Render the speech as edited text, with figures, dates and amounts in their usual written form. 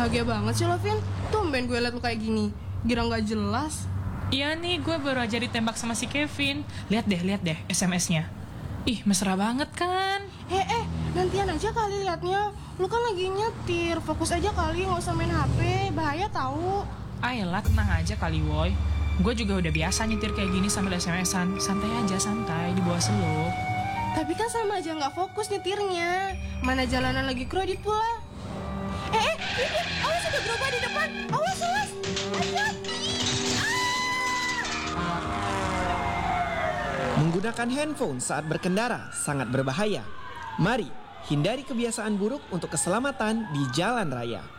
Bahagia banget sih lo, Vin. Tumben gue liat lo kayak gini. Girang gak jelas. Iya nih, gue baru aja ditembak sama si Kevin. Lihat deh SMS-nya. Ih, mesra banget kan? Nantian aja kali liatnya. Lu kan lagi nyetir, fokus aja kali, gak usah main HP. Bahaya tahu. Ayolah, tenang aja kali, woy. Gue juga udah biasa nyetir kayak gini sambil SMS-an. Santai aja, santai, di bawah slow. Tapi kan sama aja gak fokus nyetirnya. Mana jalanan lagi kredit pula. Awas ada gerobak di depan. Awas. Hati-hati. Menggunakan handphone saat berkendara sangat berbahaya. Mari hindari kebiasaan buruk untuk keselamatan di jalan raya.